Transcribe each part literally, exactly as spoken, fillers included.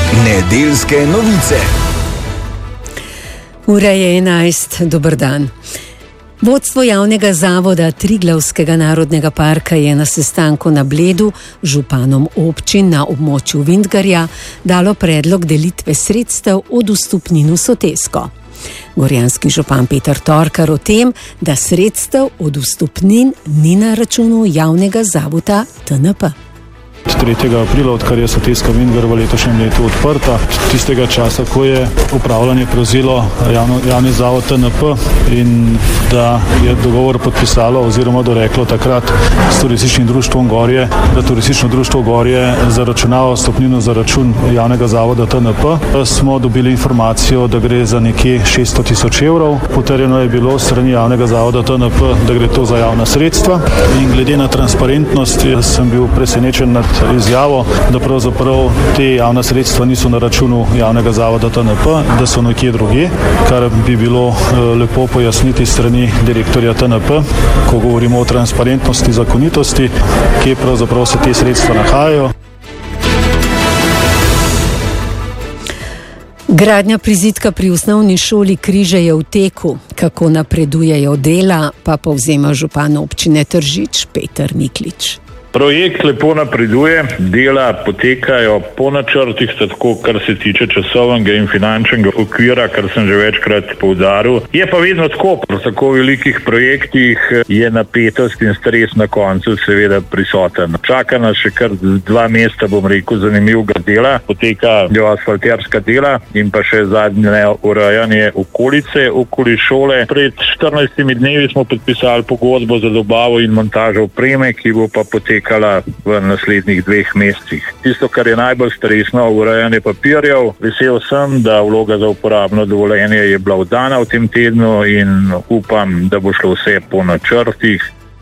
Nedeljske novice. Ura je enajst, dober dan. Vodstvo javnega zavoda Triglavskega narodnega parka je na sestanku na Bledu županom občin na območju Vintgarja dalo predlog delitve sredstev od vstopnin v Sotesko. Gorjanski župan Peter Torkar o tem, da sredstev od vstopnin ni na računu javnega zavoda T N P. tretjega aprila, odkar je Soteska Vintgar v letošnjem letu odprta, tistega časa, ko je upravljanje prevzelo javno, javni zavod T N P in da je dogovor podpisalo oziroma doreklo takrat s turističnim društvom Gorje, da turistično društvo Gorje zaračunava vstopnino za račun javnega zavoda T N P, smo dobili informacijo, da gre za nekje šeststo tisoč evrov. Potrjeno je bilo strani javnega zavoda T N P, da gre to za javna sredstva in glede na transparentnost sem bil presenečen nad izjavo, da pravzaprav te javna sredstva niso na računu javnega zavoda T N P, da so nekje drugje, kar bi bilo lepo pojasniti strani direktorja T N P, ko govorimo o transparentnosti, zakonitosti, kje pravzaprav se te sredstva nahajajo. Gradnja prizidka pri osnovni šoli Križe je v teku. Kako napredujejo dela, pa povzema župan občine Tržič Peter Miklič. Projekt lepo napreduje, dela potekajo po načrtih, tako kar se tiče časovnega in finančnega okvira, kar sem že večkrat poudaril. Je pa vedno tako, pri tako velikih projektih je napetost in stres na koncu seveda prisoten. Čaka nas še kar dva mesta, bom rekel, zanimivega dela. Potekajo asfalterska dela in pa še zadnje urejanje okolice, okoli šole. Pred štirinajstimi dnevi smo podpisali pogodbo za dobavo in montažo opreme, ki bo pa potekala v naslednjih dveh mesecih. Tisto, kar je najbolj stresno, urejanje papirjev. Vesel sem, da vloga za uporabno dovoljenje je bila oddana v tem tednu in upam, da bo šlo vse po načrtih.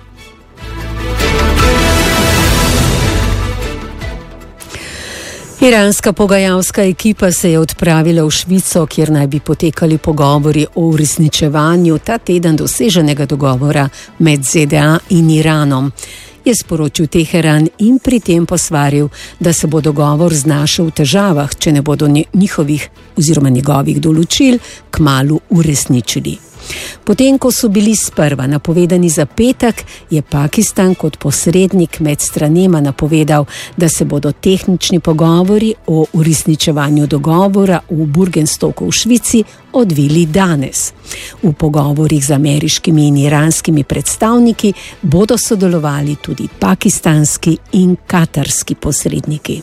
Iranska pogajalska ekipa se je odpravila v Švico, kjer naj bi potekali pogovori o uresničevanju ta teden doseženega dogovora med Z D A in Iranom, je sporočil Teheran in pri tem posvaril, da se bo dogovor znašel v težavah, če ne bodo njihovih oziroma njegovih določil kmalu uresničili. Potem, ko so bili sprva napovedani za petek, je Pakistan kot posrednik med stranema napovedal, da se bodo tehnični pogovori o uresničevanju dogovora v Burgenstoku v Švici odvili danes. V pogovorih z ameriškimi in iranskimi predstavniki bodo sodelovali tudi pakistanski in katarski posredniki.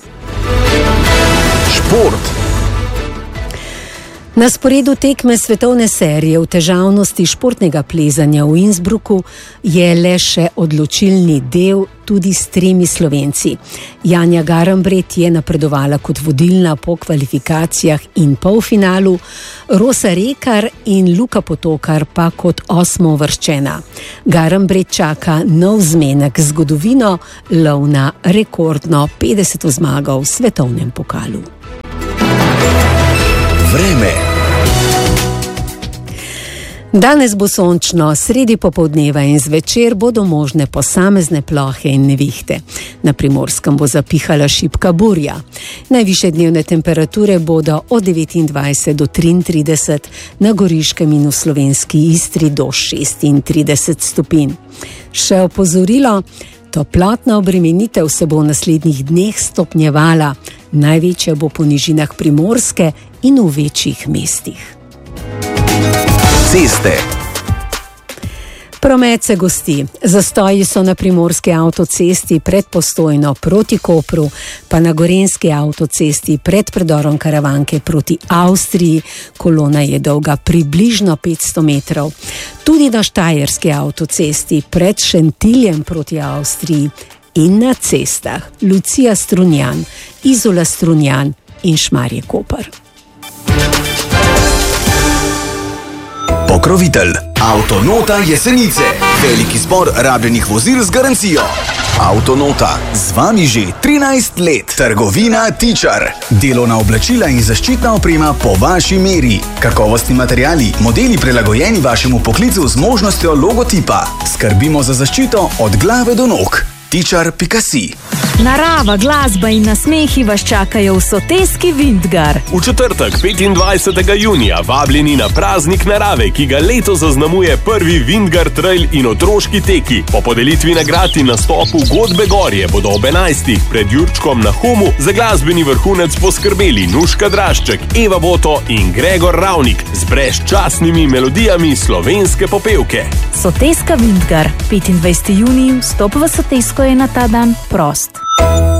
Šport. Na sporedu tekme svetovne serije v težavnosti športnega plezanja v Innsbrucku je le še odločilni del tudi s tremi Slovenci. Janja Garambret je napredovala kot vodilna po kvalifikacijah in polfinalu, Rosa Rekar in Luka Potokar pa kot osmouvrščena. Garambret čaka nov zmenek zgodovino, lov na rekordno petdeseto zmago v svetovnem pokalu. Vreme. Danes bo sončno, sredi popoldneva in zvečer bodo možne posamezne plohe in nevihte. Na Primorskem bo zapihala šibka burja. Najvišje dnevne temperature bodo od devetindvajset do triintrideset, na Goriškem in v slovenski Istri do šestintrideset stopinj. Še opozorilo, toplotna obremenitev se bo v naslednjih dneh stopnjevala. Največja bo po nižinah Primorske in v večjih mestih. Ceste. Promet se gosti. Zastoji so na primorski avtocesti pred Postojno proti Kopru, pa na gorenski avtocesti pred predorom Karavanke proti Avstriji. Kolona je dolga približno petsto metrov. Tudi na štajerski avtocesti pred Šentiljem proti Avstriji in na cestah Lucija Strunjan, Izola Strunjan in Šmarje Koper. Pokrovitelj Avtonota Jesenice. Veliki zbor rabljenih vozil z garancijo. Avtonota, z vami že trinajst let. Trgovina Tičar. Delovna oblačila in zaščitna oprema po vaši meri. Kakovostni materiali, modeli prilagojeni vašemu poklicu z možnostjo logotipa. Skrbimo za zaščito od glave do nog. tičar pika si. Narava, glasba in nasmehi vas čakajo v Soteski Vintgar. V četrtek, petindvajsetega junija, vabljeni na praznik narave, ki ga leto zaznamuje prvi Vintgar trail in otroški teki. Po podelitvi nagrad in nastopu Godbe Gorje bodo ob enajstih pred Jurčkom na Homu za glasbeni vrhunec poskrbeli Nuška Drašček, Eva Boto in Gregor Ravnik z brezčasnimi melodijami slovenske popevke. Soteska Vintgar, petindvajseti junij, vstop v Sotesko je na ta dan prost.